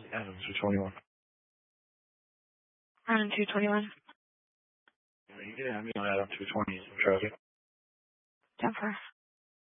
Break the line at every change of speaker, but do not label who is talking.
Adam 221.
Adam 221.
You can have me on Adam 220 traffic.
10-4.